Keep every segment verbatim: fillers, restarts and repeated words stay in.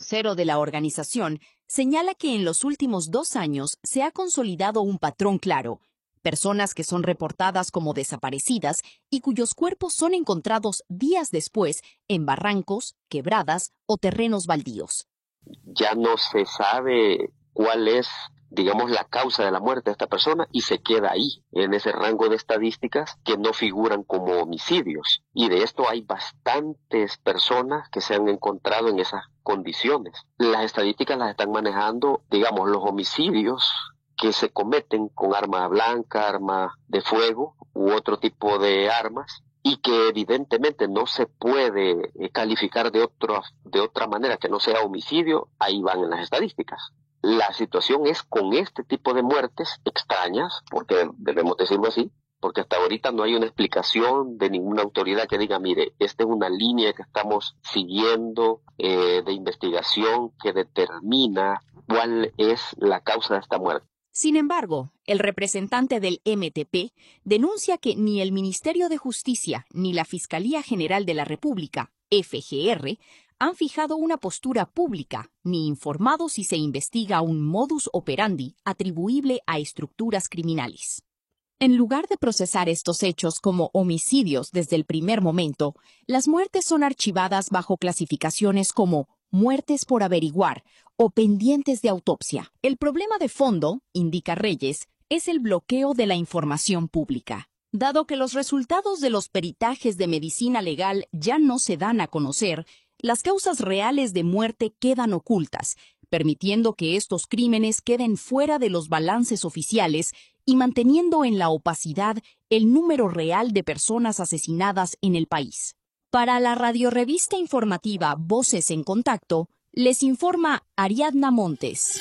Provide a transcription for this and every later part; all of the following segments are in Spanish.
vocero de la organización, señala que en los últimos dos años se ha consolidado un patrón claro: personas que son reportadas como desaparecidas y cuyos cuerpos son encontrados días después en barrancos, quebradas o terrenos baldíos. Ya no se sabe cuál es, digamos, la causa de la muerte de esta persona y se queda ahí, en ese rango de estadísticas que no figuran como homicidios. Y de esto hay bastantes personas que se han encontrado en esas condiciones. Las estadísticas las están manejando, digamos, los homicidios que se cometen con arma blanca, arma de fuego u otro tipo de armas, y que evidentemente no se puede eh, calificar de, otro, de otra manera que no sea homicidio, ahí van en las estadísticas. La situación es con este tipo de muertes extrañas, porque debemos decirlo así, porque hasta ahorita no hay una explicación de ninguna autoridad que diga, mire, esta es una línea que estamos siguiendo eh, de investigación que determina cuál es la causa de esta muerte. Sin embargo, el representante del M T P denuncia que ni el Ministerio de Justicia ni la Fiscalía General de la República, F G R, han fijado una postura pública ni informado si se investiga un modus operandi atribuible a estructuras criminales. En lugar de procesar estos hechos como homicidios desde el primer momento, las muertes son archivadas bajo clasificaciones como muertes por averiguar o pendientes de autopsia. El problema de fondo, indica Reyes, es el bloqueo de la información pública. Dado que los resultados de los peritajes de medicina legal ya no se dan a conocer, las causas reales de muerte quedan ocultas, permitiendo que estos crímenes queden fuera de los balances oficiales y manteniendo en la opacidad el número real de personas asesinadas en el país. Para la radiorevista informativa Voces en Contacto, les informa Ariadna Montes.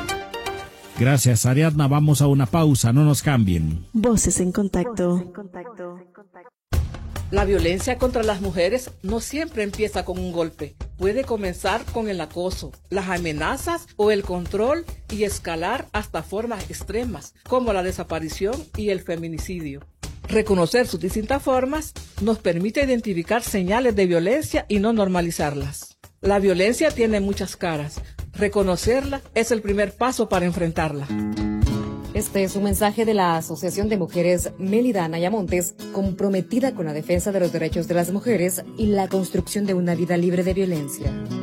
Gracias, Ariadna. Vamos a una pausa, no nos cambien. Voces en Contacto. La violencia contra las mujeres no siempre empieza con un golpe. Puede comenzar con el acoso, las amenazas o el control y escalar hasta formas extremas, como la desaparición y el feminicidio. Reconocer sus distintas formas nos permite identificar señales de violencia y no normalizarlas. La violencia tiene muchas caras. Reconocerla es el primer paso para enfrentarla. Este es un mensaje de la Asociación de Mujeres Mélida Anaya Montes, comprometida con la defensa de los derechos de las mujeres y la construcción de una vida libre de violencia.